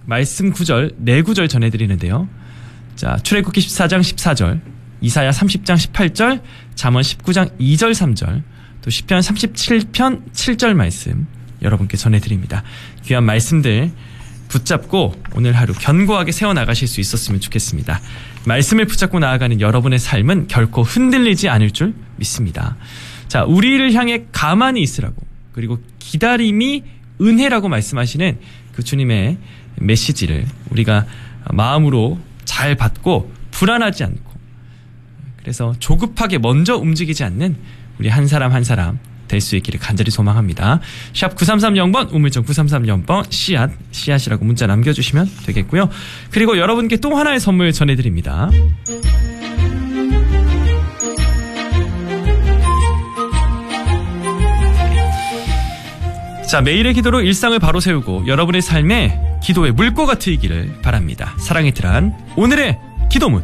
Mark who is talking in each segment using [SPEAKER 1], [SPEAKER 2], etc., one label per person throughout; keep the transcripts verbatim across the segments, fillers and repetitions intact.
[SPEAKER 1] 말씀 구절, 네 구절 전해드리는데요. 자, 출애굽기 십사 장 십사 절, 이사야 삼십 장 십팔 절, 잠언 십구 장 이 절 삼 절, 또 시편 삼십칠 편 칠 절 말씀 여러분께 전해드립니다. 귀한 말씀들 붙잡고 오늘 하루 견고하게 세워나가실 수 있었으면 좋겠습니다. 말씀을 붙잡고 나아가는 여러분의 삶은 결코 흔들리지 않을 줄 믿습니다. 자, 우리를 향해 가만히 있으라고, 그리고 기다림이 은혜라고 말씀하시는 그 주님의 메시지를 우리가 마음으로 잘 받고 불안하지 않고, 그래서 조급하게 먼저 움직이지 않는 우리 한 사람 한 사람 될 수 있기를 간절히 소망합니다. 샵 구삼삼영 번, 우물정 구삼삼영 번, 씨앗, 씨앗이라고 문자 남겨주시면 되겠고요. 그리고 여러분께 또 하나의 선물 전해드립니다. 자, 매일의 기도로 일상을 바로 세우고 여러분의 삶에 기도의 물꼬가 트이기를 바랍니다. 사랑의 틀한 오늘의 기도문.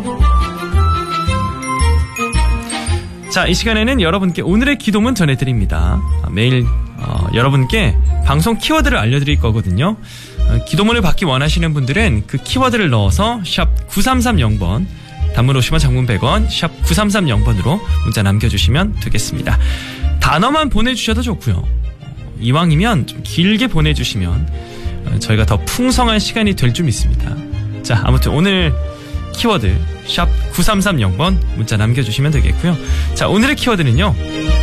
[SPEAKER 1] 자, 이 시간에는 여러분께 오늘의 기도문 전해드립니다. 매일 어, 여러분께 방송 키워드를 알려드릴 거거든요. 어, 기도문을 받기 원하시는 분들은 그 키워드를 넣어서 샵 구삼삼영 번, 단문 오십 원, 장문 백 원, 샵 구삼삼영 번으로 문자 남겨주시면 되겠습니다. 단어만 보내주셔도 좋고요. 이왕이면 좀 길게 보내주시면 저희가 더 풍성한 시간이 될 줄 믿습니다. 자, 아무튼 오늘 키워드 샵 구삼삼영 번 문자 남겨주시면 되겠고요. 자, 오늘의 키워드는요.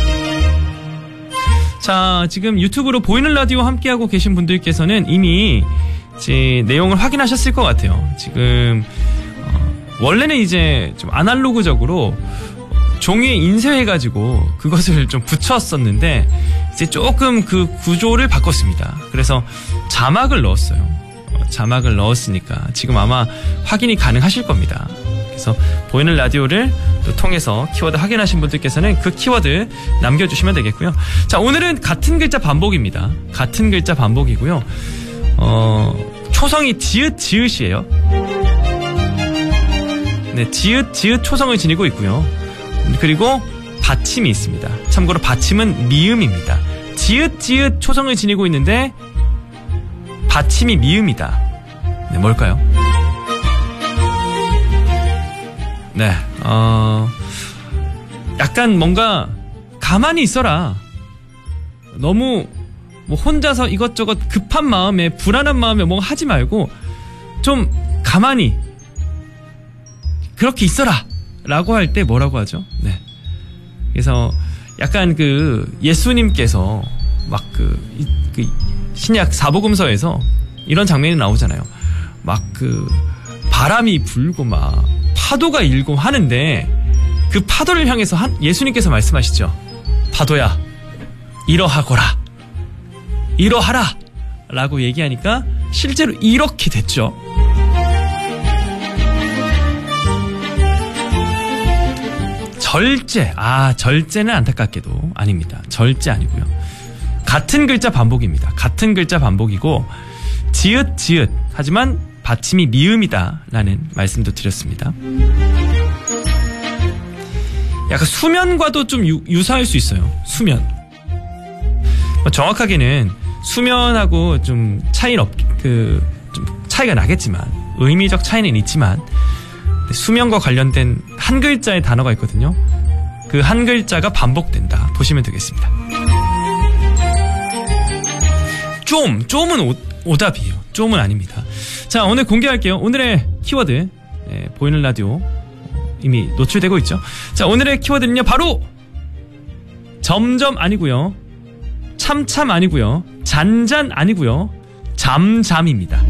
[SPEAKER 1] 자, 지금 유튜브로 보이는 라디오 함께하고 계신 분들께서는 이미 제 내용을 확인하셨을 것 같아요. 지금 어, 원래는 이제 좀 아날로그적으로 종이에 인쇄해가지고 그것을 좀 붙였었는데 이제 조금 그 구조를 바꿨습니다. 그래서 자막을 넣었어요. 자막을 넣었으니까 지금 아마 확인이 가능하실 겁니다. 그래서 보이는 라디오를 또 통해서 키워드 확인하신 분들께서는 그 키워드 남겨주시면 되겠고요. 자, 오늘은 같은 글자 반복입니다. 같은 글자 반복이고요. 어, 초성이 지읒, 지읒이에요. 네, 지읒, 지읒 초성을 지니고 있고요. 그리고 받침이 있습니다. 참고로 받침은 미음입니다. 지읒, 지읒 초성을 지니고 있는데 받침이 미음이다. 네, 뭘까요? 네, 어, 약간 뭔가 가만히 있어라. 너무 뭐 혼자서 이것저것 급한 마음에, 불안한 마음에 뭔가 하지 말고 좀 가만히 그렇게 있어라 라고 할 때 뭐라고 하죠? 네. 그래서 약간 그 예수님께서 막 그, 그 신약 사복음서에서 이런 장면이 나오잖아요. 막 그 바람이 불고 막 파도가 일고 하는데 그 파도를 향해서 한 예수님께서 말씀하시죠. 파도야, 이러하거라, 이러하라 라고 얘기하니까 실제로 이렇게 됐죠. 절제, 아, 절제는 안타깝게도 아닙니다. 절제 아니고요. 같은 글자 반복입니다. 같은 글자 반복이고 지읒, 지읒, 하지만 받침이 미음이다 라는 말씀도 드렸습니다. 약간 수면과도 좀 유, 유사할 수 있어요. 수면. 정확하게는 수면하고 좀 차이는 없, 그, 좀 차이가 나겠지만, 의미적 차이는 있지만, 수면과 관련된 한 글자의 단어가 있거든요. 그 한 글자가 반복된다 보시면 되겠습니다. 좀, 좀은 오, 오답이에요. 좀은 아닙니다. 자, 오늘 공개할게요. 오늘의 키워드, 네, 보이는 라디오 이미 노출되고 있죠. 자, 오늘의 키워드는요, 바로 점점 아니고요, 참참 아니고요, 잔잔 아니고요, 잠잠입니다.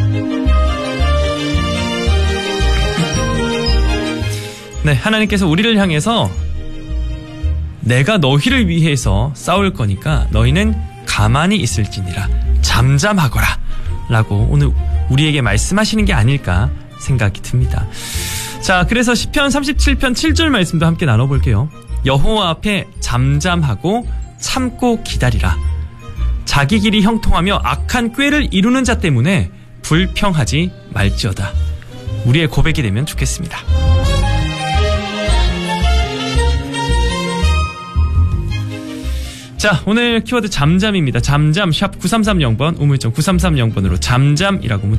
[SPEAKER 1] 네, 하나님께서 우리를 향해서 내가 너희를 위해서 싸울 거니까 너희는 가만히 있을지니라, 잠잠하거라 라고 오늘 우리에게 말씀하시는 게 아닐까 생각이 듭니다. 자, 그래서 시편 삼십칠 편 칠 절 말씀도 함께 나눠볼게요. 여호와 앞에 잠잠하고 참고 기다리라. 자기 길이 형통하며 악한 꾀를 이루는 자 때문에 불평하지 말지어다. 우리의 고백이 되면 좋겠습니다. 자, 오늘 키워드 잠잠입니다. 잠잠 샵 구삼삼영 번, 우물정 구삼삼영 번으로 잠잠이라고 문자